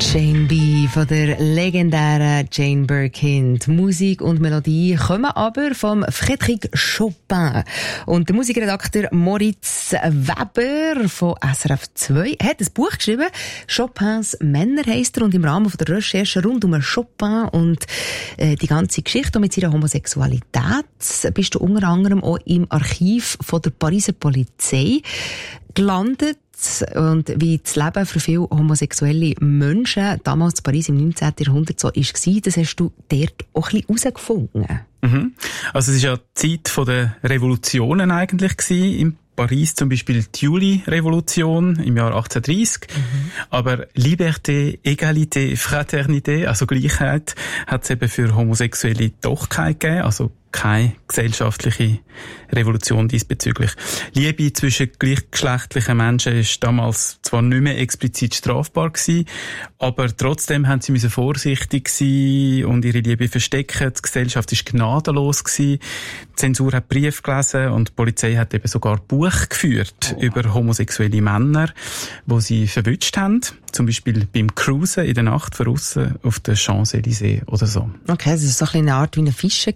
Jane B. von der legendären Jane Birkin. Die Musik und Melodie kommen aber vom Frédéric Chopin. Und der Musikredakteur Moritz Weber von SRF 2 hat ein Buch geschrieben. Chopins Männer heisst er. Und im Rahmen der Recherche rund um Chopin und die ganze Geschichte mit seiner Homosexualität bist du unter anderem auch im Archiv von der Pariser Polizei gelandet. Und wie das Leben für viele homosexuelle Menschen damals in Paris im 19. Jahrhundert so war, das hast du dort auch ein bisschen herausgefunden. Also es war ja die Zeit der Revolutionen eigentlich gewesen. In Paris zum Beispiel die Juli-Revolution im Jahr 1830. Aber Liberté, Égalité, Fraternité, also Gleichheit, hat es eben für Homosexuelle doch keine gegeben. Also keine gesellschaftliche Revolution diesbezüglich. Liebe zwischen gleichgeschlechtlichen Menschen ist damals zwar nicht mehr explizit strafbar gewesen, aber trotzdem haben sie vorsichtig sein und ihre Liebe verstecken. Die Gesellschaft ist gnadenlos gewesen. Die Zensur hat Briefe gelesen und die Polizei hat eben sogar Buch geführt über homosexuelle Männer, die sie verwünscht haben. Zum Beispiel beim Cruisen in der Nacht draussen auf den Champs-Élysées oder so. Okay, das war so eine Art wie eine Fische,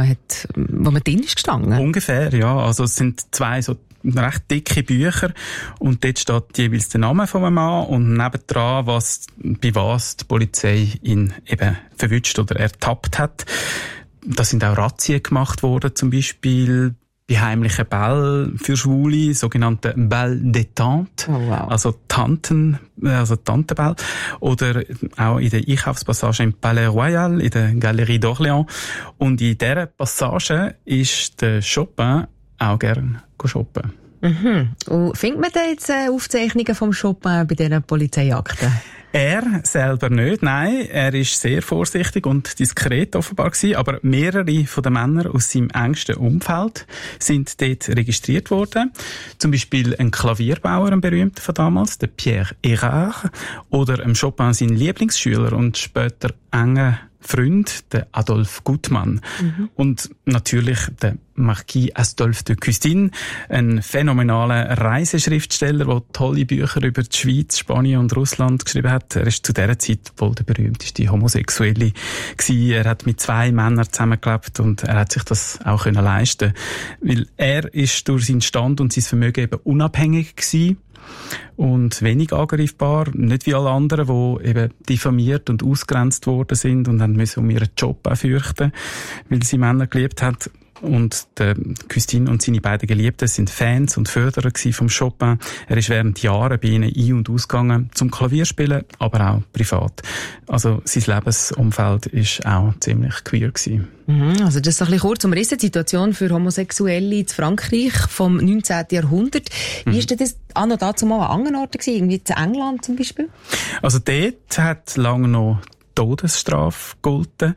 wo man drin ist gestanden. Ungefähr, ja. Also es sind zwei so recht dicke Bücher und dort steht jeweils der Name von einem Mann und nebendran, bei was die Polizei ihn eben verwünscht oder ertappt hat. Da sind auch Razzien gemacht worden, zum Beispiel bei heimlichen Bällen für Schwule, sogenannte Bal détente, also Tantenball, oder auch in der Einkaufspassage im Palais Royal, in der Galerie d'Orléans. Und in dieser Passage ist der Chopin auch gern shoppen. Und findet man da jetzt Aufzeichnungen vom Chopin bei diesen Polizeiakten? Er selber nicht, nein. Er ist sehr vorsichtig und diskret offenbar gewesen, aber mehrere von den Männern aus seinem engsten Umfeld sind dort registriert worden. Zum Beispiel ein Klavierbauer, ein berühmter von damals, der Pierre Erard, oder ein Chopin, sein Lieblingsschüler und später enger Freund, der Adolphe Gutmann. Und natürlich der Marquis Astolphe de Custine, ein phänomenaler Reiseschriftsteller, der tolle Bücher über die Schweiz, Spanien und Russland geschrieben hat. Er ist zu dieser Zeit wohl der berühmteste Homosexuelle gewesen. Er hat mit 2 Männern zusammengelebt und er hat sich das auch leisten können. Weil er ist durch seinen Stand und sein Vermögen eben unabhängig gewesen und wenig angreifbar, nicht wie alle anderen, die eben diffamiert und ausgrenzt worden sind und dann müssen um ihren Job auch fürchten, weil sie Männer geliebt hat. Und der Custine und seine beiden Geliebten sind Fans und Förderer vom Chopin. Er ist während Jahren bei ihnen ein- und ausgegangen zum Klavierspielen, aber auch privat. Also sein Lebensumfeld ist auch ziemlich queer gewesen. Also das ist ein bisschen kurz umrissen, die Situation für Homosexuelle in Frankreich vom 19. Jahrhundert. Wie ist denn das noch dazu mal an anderen Orten gewesen, irgendwie in England zum Beispiel? Also dort hat lange noch Todesstrafe gegolten.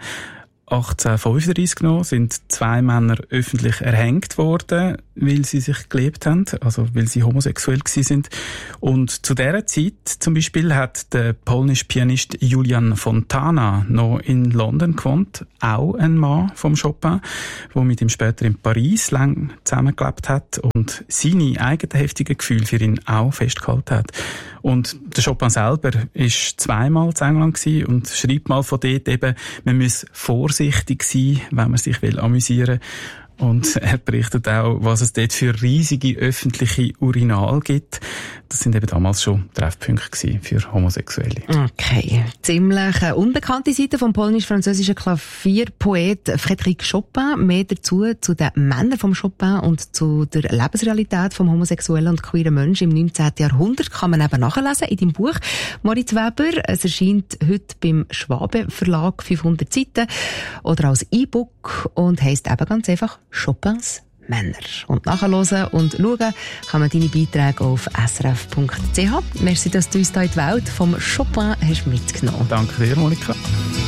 1835 noch sind 2 Männer öffentlich erhängt worden, weil sie sich geliebt haben, also weil sie homosexuell gewesen sind. Und zu dieser Zeit zum Beispiel hat der polnische Pianist Julian Fontana noch in London gewohnt, auch ein Mann vom Chopin, der mit ihm später in Paris lang zusammengelebt hat und seine eigenen heftigen Gefühle für ihn auch festgehalten hat. Und der Chopin selber ist 2-mal in England gewesen und schreibt mal von dort eben, man muss vorsichtig sein, wenn man sich amüsieren will. Und er berichtet auch, was es dort für riesige öffentliche Urinal gibt. Das sind eben damals schon Treffpunkte für Homosexuelle. Okay. Ziemlich unbekannte Seite vom polnisch-französischen Klavierpoet Frédéric Chopin. Mehr dazu zu den Männern vom Chopin und zu der Lebensrealität vom homosexuellen und queeren Menschen im 19. Jahrhundert kann man eben nachlesen in deinem Buch, Moritz Weber. Es erscheint heute beim Schwabe Verlag, 500 Seiten, oder als E-Book und heisst eben ganz einfach Chopins Männer. Und nachhören und schauen kann man deine Beiträge auf srf.ch. Merci, dass du uns hier in die Welt vom Chopin hast mitgenommen. Danke dir, Monika.